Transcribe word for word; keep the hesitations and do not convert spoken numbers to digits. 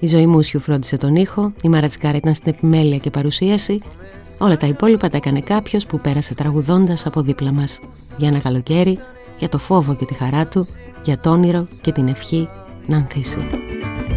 Η Ζωή Μούσιου φρόντισε τον ήχο, η Μαρατσικάρα ήταν στην επιμέλεια και παρουσίαση. Όλα τα υπόλοιπα τα έκανε κάποιος που πέρασε τραγουδώντας από δίπλα μας. Για ένα καλοκαίρι, για το φόβο και τη χαρά του, για το όνειρο και την ευχή να ανθίσει.